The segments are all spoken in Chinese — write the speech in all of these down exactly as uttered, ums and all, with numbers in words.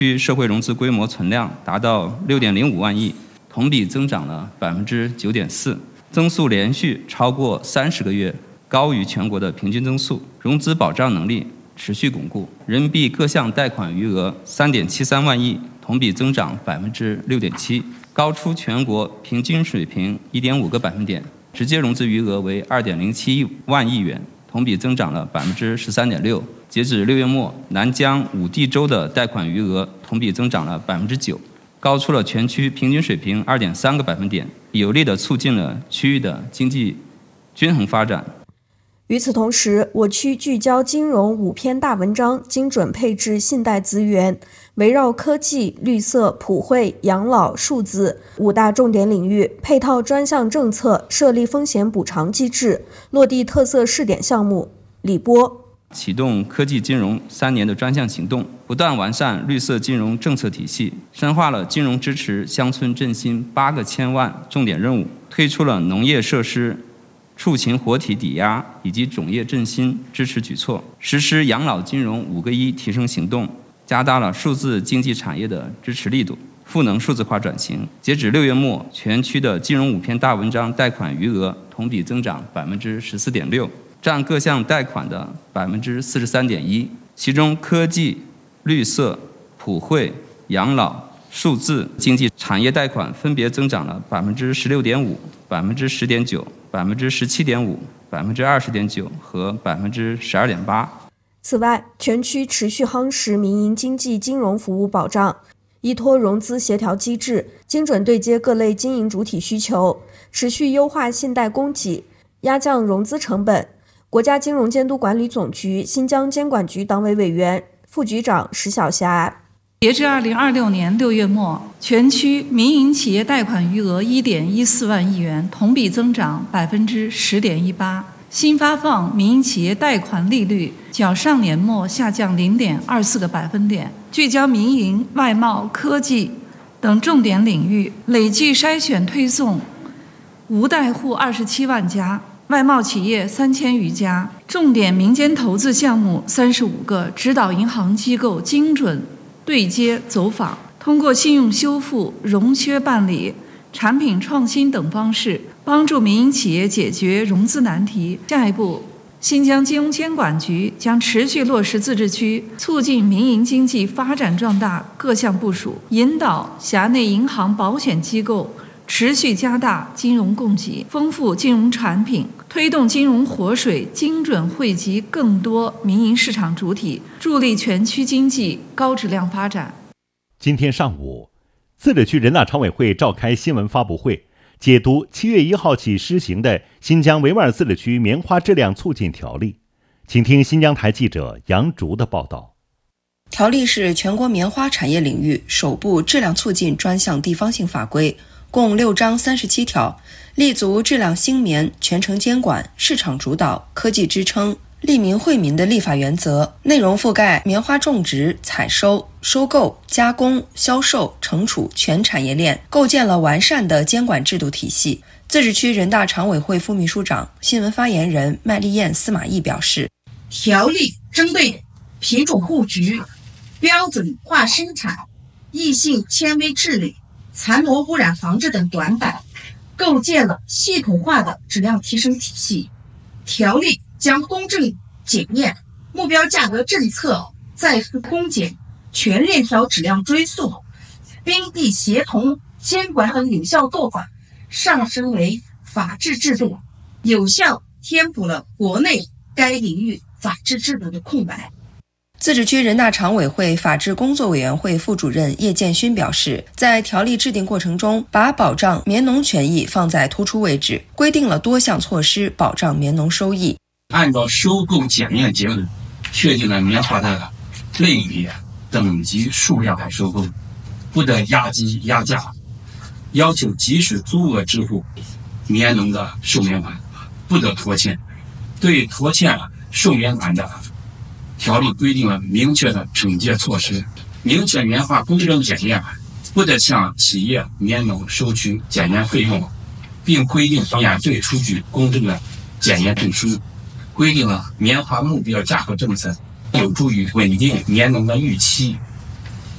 区社会融资规模存量达到六点零五万亿，同比增长了百分之九点四，增速连续超过三十个月，高于全国的平均增速，融资保障能力持续巩固。人民币各项贷款余额三点七三万亿，同比增长百分之六点七，高出全国平均水平一点五个百分点。直接融资余额为二点零七万亿元，同比增长了百分之十三点六。截止六月末，南江五地州的贷款余额同比增长了百分之九，高出了全区平均水平二点三个百分点，有力地促进了区域的经济均衡发展。 与此同时，我区聚焦金融五篇大文章，精准配置信贷资源，围绕科技、绿色、普惠、养老、数字五大重点领域，配套专项政策，设立风险补偿机制，落地特色试点项目。李波。 启动科技金融三年的专项行动，不断完善绿色金融政策体系，深化了金融支持乡村振兴八个千万重点任务，推出了农业设施畜禽活体抵押以及种业振兴支持举措，实施养老金融五个一提升行动，加大了数字经济产业的支持力度，赋能数字化转型。截止六月末，全区的金融五篇大文章贷款余额同比增长百分之十四点六。占各项贷款的百分之四十三点一，其中科技、绿色、普惠、养老、数字经济产业贷款分别增长了百分之十六点五、百分之十点九、百分之十七点五、百分之二十点九和百分之十二点八。 此外，全区持续夯实民营经济金融服务保障，依托融资协调机制，精准对接各类经营主体需求，持续优化信贷供给，压降融资成本。国家金融监督管理总局新疆监管局党委委员、副局长石晓霞。 截至二零二六年六月末，全区民营企业贷款余额一点一四万亿元，同比增长百分之十点一八。新发放民营企业贷款利率较上年末下降零点二四个百分点。聚焦民营、外贸、科技等重点领域，累计筛选推送无贷户二十七万家。外贸企业三千余家，重点民间投资项目三十五个，指导银行机构精准对接走访，通过信用修复、融缺办理、产品创新等方式，帮助民营企业解决融资难题。下一步，新疆金融监管局将持续落实自治区促进民营经济发展壮大各项部署，引导辖内银行、保险机构持续加大金融供给，丰富金融产品，推动金融活水精准惠及更多民营市场主体，助力全区经济高质量发展。 今天上午，自治区人大常委会召开新闻发布会，解读七月一号起施行的新疆维吾尔自治区棉花质量促进条例。请听新疆台记者杨竹的报道。 条例是全国棉花产业领域首部质量促进专项地方性法规，共六章三十七条，立足质量兴棉、全程监管、市场主导、科技支撑、利民惠民的立法原则，内容覆盖棉花种植、采收、收购、加工、销售、惩处全产业链，构建了完善的监管制度体系。自治区人大常委会副秘书长、新闻发言人麦丽燕·司马懿表示， 条例针对品种布局、标准化生产、异性纤维治理、残留污染防治等短板，构建了系统化的质量提升体系。条例将公正检验、目标价格政策再次公检、全链条质量追溯、边地协同监管等有效做法上升为法治制度，有效填补了国内该领域法治制度的空白。 自治区人大常委会法制工作委员会副主任叶建勋表示，在条例制定过程中，把保障棉农权益放在突出位置，规定了多项措施保障棉农收益。 按照收购检验结果，确定了棉花的类别、等级、数量来收购，不得压低压价，要求及时足额支付棉农的售棉款，不得拖欠。对拖欠售棉款的，条例规定了明确的惩戒措施，明确棉花公正检验，不得向企业棉农收取检验费用，并规定免费出具公正的检验证书，规定了棉花目标价格政策，有助于稳定棉农的预期，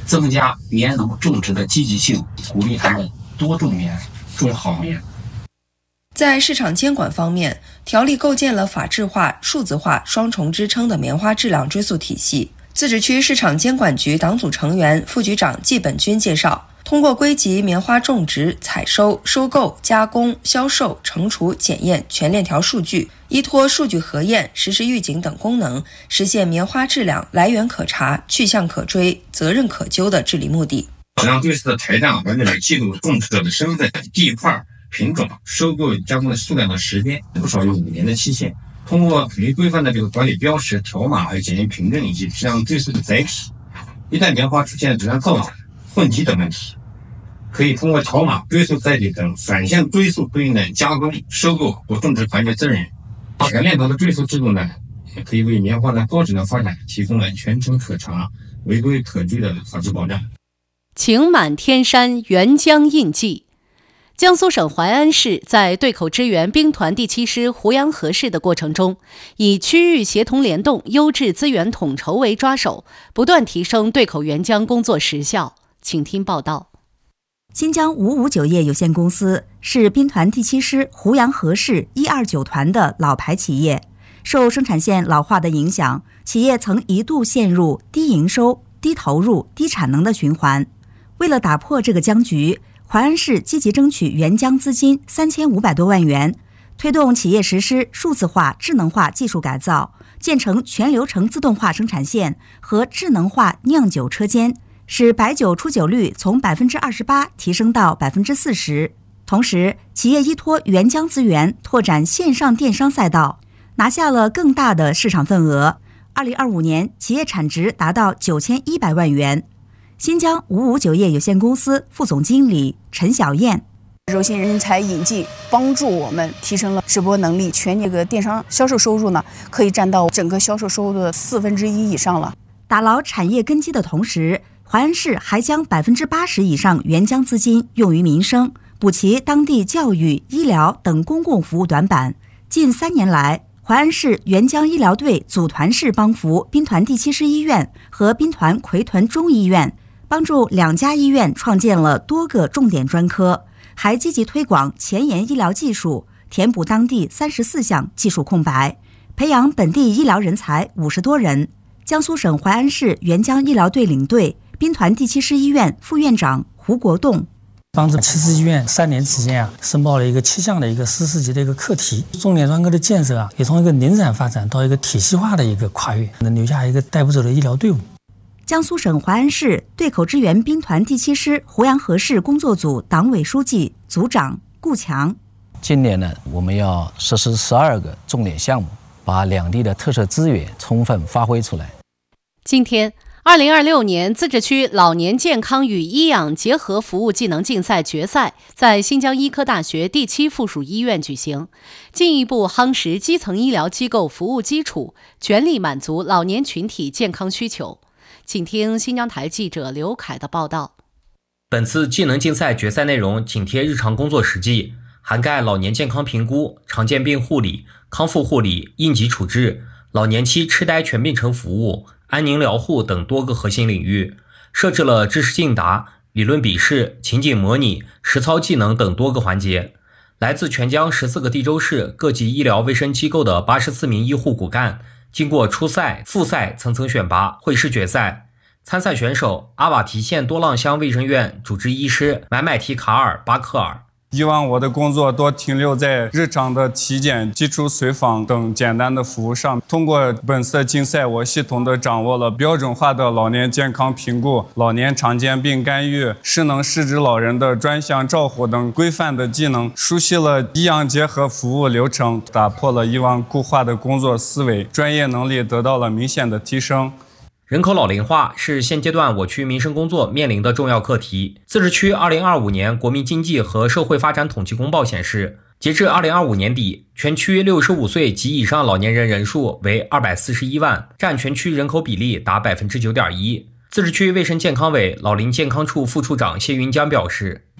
增加棉农种植的积极性，鼓励他们多种棉，种好棉。 在市场监管方面，条例构建了法制化、数字化双重支撑的棉花质量追溯体系。自治区市场监管局党组成员、副局长季本军介绍，通过归集棉花种植、采收、收购、加工、销售、惩处、检验全链条数据，依托数据核验、实时预警等功能，实现棉花质量来源可查、去向可追、责任可究的治理目的。 质量追溯的台账完整的记录种植者的身份、地块、品种、收购加工的数量和时间，不少有五年的期限。通过统一规范的这个管理标识、条码还有检验凭证以及质量追溯的载体，一旦棉花出现质量造假、混集等问题，可以通过条码、追溯载体等反向追溯对应的加工、收购或种植环节责任人。全链条的追溯制度呢，也可以为棉花的高质量发展提供了全程可查、违规可追的法治保障。 晴满天山，沅江印记。江苏省淮安市在对口支援兵团第七师胡杨河市的过程中，以区域协同联动、优质资源统筹为抓手，不断提升对口援疆工作实效。请听报道。 新疆五五酒业有限公司是兵团第七师胡杨河市一二九团的老牌企业，受生产线老化的影响，企业曾一度陷入低营收、低投入、低产能的循环。为了打破这个僵局，淮安市积极争取援疆资金三千五百多万元，推动企业实施数字化、智能化技术改造，建成全流程自动化生产线和智能化酿酒车间，使白酒出酒率从百分之二十八提升到百分之四十。同时，企业依托援疆资源，拓展线上电商赛道，拿下了更大的市场份额。二零二五年，企业产值达到九千一百万元。新疆五五酒业有限公司副总经理陈小燕： 柔性人才引进帮助我们提升了直播能力，全这个电商销售收入呢，可以占到整个销售收入的四分之一以上了。 打牢产业根基的同时，淮安市还将百分之八十以上援疆资金用于民生，补齐当地教育、医疗等公共服务短板。近三年来，淮安市援疆医疗队组团式帮扶兵团第七师医院和兵团奎屯中医院，帮助两家医院创建了多个重点专科，还积极推广前沿医疗技术，填补当地三十四项技术空白，培养本地医疗人才五十多人。江苏省淮安市援疆医疗队领队、兵团第七师医院副院长胡国栋： 帮助七师医院三年期间啊，申报了一个七项的一个师四级的一个课题，重点专科的建设啊，也从一个零散发展到一个体系化的一个跨越，能留下一个带不走的医疗队伍。 江苏省淮安市对口支援兵团第七师胡杨河市工作组党委书记、组长顾强： 今年呢，我们要实施十二个重点项目，把两地的特色资源充分发挥出来。 今天，二零二六年自治区老年健康与医养结合服务技能竞赛决赛在新疆医科大学第七附属医院举行，进一步夯实基层医疗机构服务基础，全力满足老年群体健康需求。请听新疆台记者刘凯的报道。 本次技能竞赛决赛内容紧贴日常工作实际，涵盖老年健康评估、常见病护理、康复护理、应急处置、老年期痴呆全病程服务、安宁疗护等多个核心领域，设置了知识竞答、理论笔试、情景模拟、实操技能等多个环节。来自全疆十四个地州市各级医疗卫生机构的八十四名医护骨干，经过初赛、复赛层层选拔，会师决赛。参赛选手阿瓦提县多浪乡卫生院主治医师买买提卡尔巴克尔。 以往我的工作多停留在日常的体检、基础随访等简单的服务上。通过本次竞赛，我系统地掌握了标准化的老年健康评估、老年常见病干预、失能失智老人的专项照护等规范的技能，熟悉了医养结合服务流程，打破了以往固化的工作思维，专业能力得到了明显的提升。 人口老龄化是现阶段我区民生工作面临的重要课题。自治区二零二五年国民经济和社会发展统计公报显示，截至二零二五年底，全区六十五岁及以上老年人人数为二百四十一万，占全区人口比例达 百分之九点一。自治区卫生健康委老龄健康处副处长谢云江表示，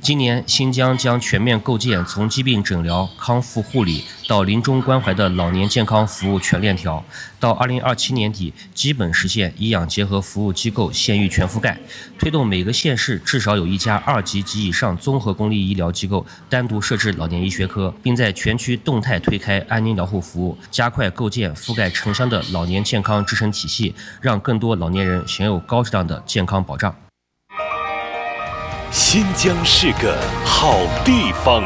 今年，新疆将全面构建从疾病诊疗、康复护理到临终关怀的老年健康服务全链条。到二零二七年底，基本实现医养结合服务机构县域全覆盖，推动每个县市至少有一家二级及以上综合公立医疗机构单独设置老年医学科，并在全区动态推开安宁疗护服务，加快构建覆盖城乡的老年健康支撑体系，让更多老年人享有高质量的健康保障。 新疆是个好地方。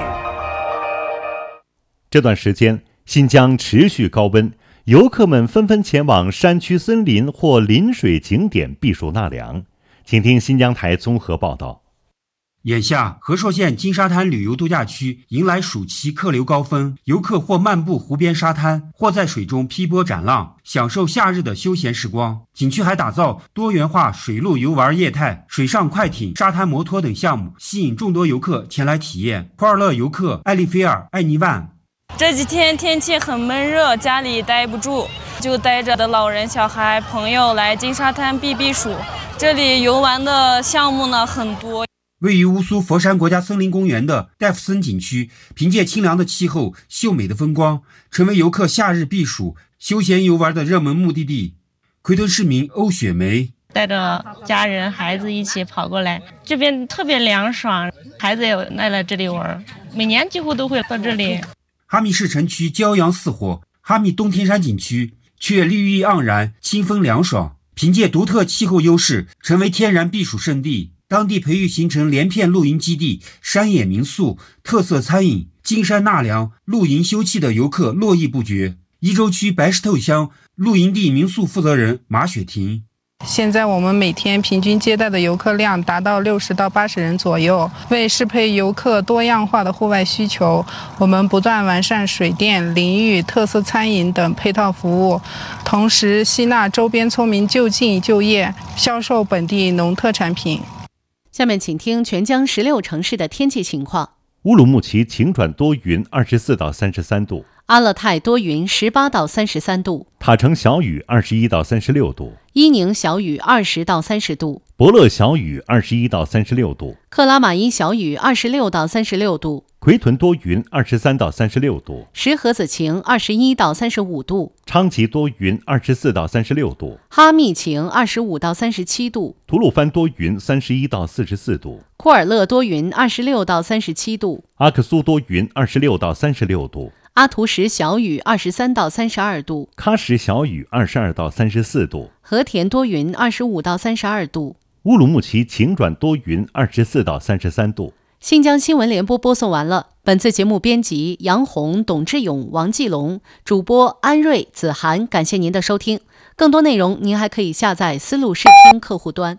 这段时间，新疆持续高温，游客们纷纷前往山区森林或临水景点避暑纳凉。请听新疆台综合报道。 眼下，和硕县金沙滩旅游度假区迎来暑期客流高峰，游客或漫步湖边沙滩，或在水中劈波斩浪，享受夏日的休闲时光。景区还打造多元化水陆游玩业态、水上快艇、沙滩摩托等项目，吸引众多游客前来体验。库尔勒游客艾丽菲尔·艾尼万， 这几天天气很闷热，家里待不住，就带着的老人、小孩、朋友来金沙滩避避暑。这里游玩的项目呢很多。 位于乌苏佛山国家森林公园的戴夫森景区，凭借清凉的气候、秀美的风光，成为游客夏日避暑、休闲游玩的热门目的地。奎屯市民欧雪梅带着家人、孩子一起跑过来，这边特别凉爽，孩子也来了这里玩，每年几乎都会到这里。 哈密市城区骄阳似火，哈密东天山景区却绿意盎然，清风凉爽，凭借独特气候优势，成为天然避暑胜地。当地培育形成连片露营基地、山野民宿、特色餐饮、金山纳凉、露营休憩的游客络绎不绝。伊州区白石头乡露营地民宿负责人马雪婷， 现在我们每天平均接待的游客量达到六十到八十人左右。为适配游客多样化的户外需求，我们不断完善水电、淋浴、特色餐饮等配套服务，同时吸纳周边村民就近就业，销售本地农特产品。 下面请听全疆十六城市的天气情况。 乌鲁木齐晴转多云，二十四到三十三度； 阿勒泰多云，十八到三十三度； 塔城小雨，二十一到三十六度； 伊宁小雨，二十到三十度； 博乐小雨，二十一到三十六度； 克拉玛依小雨，二十六到三十六度； 奎屯多云，二十三到三十六度； 石河子晴，二十一到三十五度； 昌吉多云，二十四到三十六度； 哈密晴，二十五到三十七度； 吐鲁番多云，三十一到四十四度； 库尔勒多云，二十六到三十七度； 阿克苏多云，二十六到三十六度； 阿图什小雨，二十三到三十二度； 喀什小雨，二十二到三十四度； 和田多云，二十五到三十二度； 乌鲁木齐晴转多云，二十四到三十三度。 新疆新闻联播播送完了。本次节目编辑杨红、董志勇、王继龙，主播安瑞、子涵。感谢您的收听。更多内容您还可以下载思路视听客户端。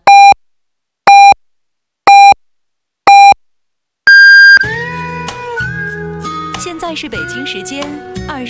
现在是北京时间二。